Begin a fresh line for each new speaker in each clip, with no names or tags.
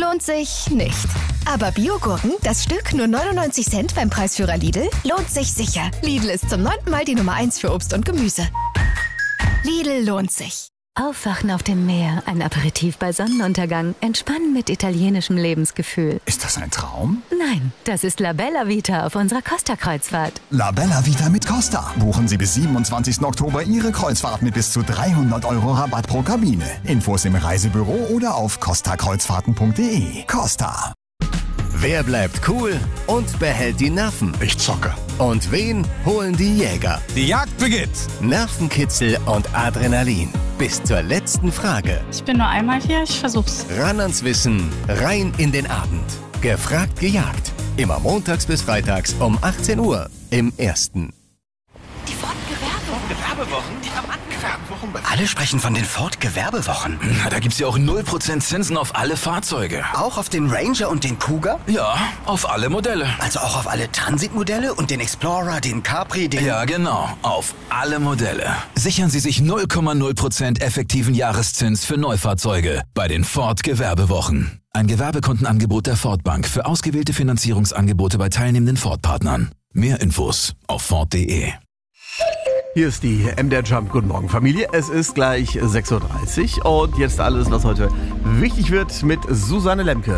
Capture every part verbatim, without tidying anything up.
lohnt sich nicht. Aber Biogurken, das Stück nur neunundneunzig Cent beim Preisführer Lidl, lohnt sich sicher. Lidl ist zum neunten Mal die Nummer eins für Obst und Gemüse. Lidl lohnt sich.
Aufwachen auf dem Meer, ein Aperitif bei Sonnenuntergang, entspannen mit italienischem Lebensgefühl.
Ist das ein Traum?
Nein, das ist La Bella Vita auf unserer Costa-Kreuzfahrt.
La Bella Vita mit Costa. Buchen Sie bis siebenundzwanzigsten Oktober Ihre Kreuzfahrt mit bis zu dreihundert Euro Rabatt pro Kabine. Infos im Reisebüro oder auf costa kreuzfahrten punkt de. Costa.
Wer bleibt cool und behält die Nerven?
Ich zocke.
Und wen holen die Jäger?
Die Jagd beginnt.
Nervenkitzel und Adrenalin. Bis zur letzten Frage.
Ich bin nur einmal hier, ich versuch's.
Ran ans Wissen, rein in den Abend. Gefragt, gejagt. Immer montags bis freitags um achtzehn Uhr im Ersten.
Die Ford Gewerbewochen.
Gewerbewochen? Gewerbewochen?
Alle sprechen von den Ford Gewerbewochen.
Na, da gibt's ja auch null Prozent Zinsen auf alle Fahrzeuge.
Auch auf den Ranger und den Kuga?
Ja, auf alle Modelle.
Also auch auf alle Transitmodelle und den Explorer, den Capri, den...
Ja, genau. Auf alle Modelle. Sichern Sie sich null Komma null Prozent effektiven Jahreszins für Neufahrzeuge bei den Ford Gewerbewochen. Ein Gewerbekontenangebot der Ford Bank für ausgewählte Finanzierungsangebote bei teilnehmenden Ford-Partnern. Mehr Infos auf ford punkt de.
Hier ist die M D R Jump. Guten Morgen, Familie. Es ist gleich sechs Uhr dreißig und jetzt alles, was heute wichtig wird mit Susanne Lemke.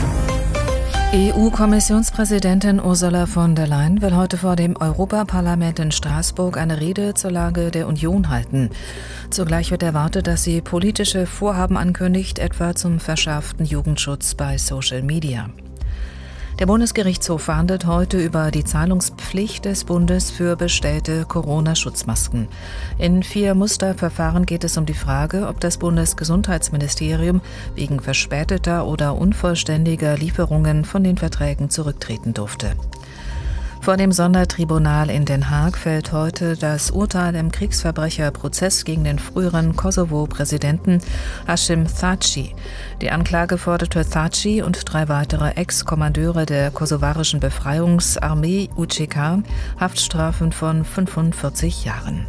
E U-Kommissionspräsidentin Ursula von der Leyen will heute vor dem Europaparlament in Straßburg eine Rede zur Lage der Union halten. Zugleich wird erwartet, dass sie politische Vorhaben ankündigt, etwa zum verschärften Jugendschutz bei Social Media. Der Bundesgerichtshof verhandelt heute über die Zahlungspflicht des Bundes für bestellte Corona-Schutzmasken. In vier Musterverfahren geht es um die Frage, ob das Bundesgesundheitsministerium wegen verspäteter oder unvollständiger Lieferungen von den Verträgen zurücktreten durfte. Vor dem Sondertribunal in Den Haag fällt heute das Urteil im Kriegsverbrecherprozess gegen den früheren Kosovo-Präsidenten Hashim Thaçi. Die Anklage forderte Thaçi und drei weitere Ex-Kommandeure der kosovarischen Befreiungsarmee U C K Haftstrafen von fünfundvierzig Jahren.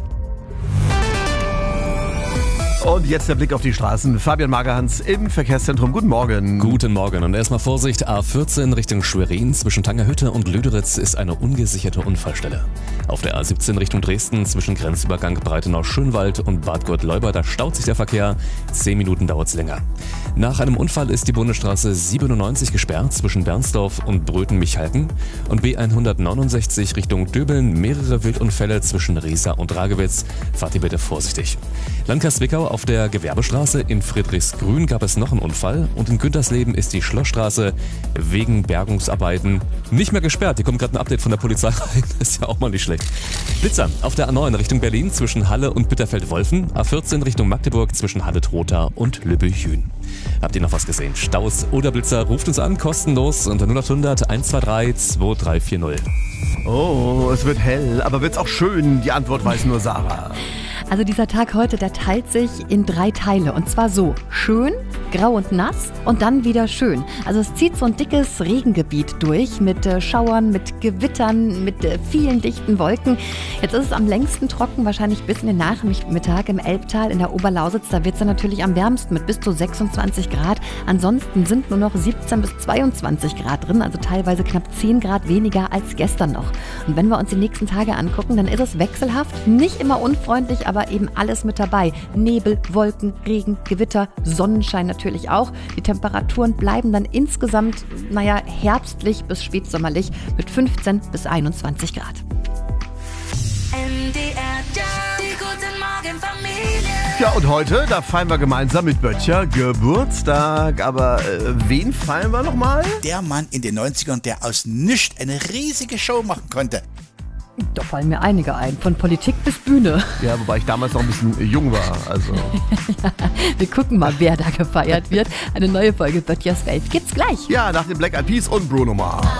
Und jetzt der Blick auf die Straßen. Fabian Magerhans im Verkehrszentrum. Guten Morgen.
Guten Morgen und erstmal Vorsicht. A vierzehn Richtung Schwerin zwischen Tangerhütte und Lüderitz ist eine ungesicherte Unfallstelle. Auf der A siebzehn Richtung Dresden zwischen Grenzübergang Breitenau-Schönwald und Bad Gott-Leuba, da staut sich der Verkehr. Zehn Minuten dauert es länger. Nach einem Unfall ist die Bundesstraße siebenundneunzig gesperrt zwischen Bernsdorf und Bröthen-Michalken und B hundertneunundsechzig Richtung Döbeln. Mehrere Wildunfälle zwischen Riesa und Ragewitz. Fahrt ihr bitte vorsichtig. Landkreis Zwickau auf der Gewerbestraße in Friedrichsgrün gab es noch einen Unfall und in Güntersleben ist die Schlossstraße wegen Bergungsarbeiten nicht mehr gesperrt. Hier kommt gerade ein Update von der Polizei rein, das ist ja auch mal nicht schlecht. Blitzer auf der A neun Richtung Berlin zwischen Halle und Bitterfeld-Wolfen, A vierzehn Richtung Magdeburg zwischen Halle-Trotha und Lübbechl-Hühn. Habt ihr noch was gesehen? Staus oder Blitzer? Ruft uns an, kostenlos unter null acht hundert eins zwei drei zwei drei vier null.
Oh, es wird hell, aber wird's auch schön? Die Antwort weiß nur Sarah.
Also dieser Tag heute, der teilt sich in drei Teile. Und zwar so: schön, grau und nass und dann wieder schön. Also es zieht so ein dickes Regengebiet durch mit äh, Schauern, mit Gewittern, mit äh, vielen dichten Wolken. Jetzt ist es am längsten trocken, wahrscheinlich bis in den Nachmittag im Elbtal, in der Oberlausitz. Da wird es dann natürlich am wärmsten mit bis zu sechsundzwanzig Grad. Ansonsten sind nur noch siebzehn bis zweiundzwanzig Grad drin, also teilweise knapp zehn Grad weniger als gestern noch. Und wenn wir uns die nächsten Tage angucken, dann ist es wechselhaft, nicht immer unfreundlich, aber eben alles mit dabei. Nebel, Wolken, Regen, Gewitter, Sonnenschein natürlich auch. Die Temperaturen bleiben dann insgesamt, naja, herbstlich bis spätsommerlich mit fünfzehn bis einundzwanzig Grad.
M D R Jump, die guten Morgen Familie.
Ja, und heute, da feiern wir gemeinsam mit Böttcher Geburtstag. Aber äh, wen feiern wir nochmal?
Der Mann in den neunzigern, der aus nichts eine riesige Show machen konnte.
Da fallen mir einige ein, von Politik bis Bühne.
Ja, wobei ich damals noch ein bisschen jung war. Also.
Ja, wir gucken mal, wer da gefeiert wird. Eine neue Folge Böttchers Welt gibt's gleich.
Ja, nach den Black Eyed Peas und Bruno Mars.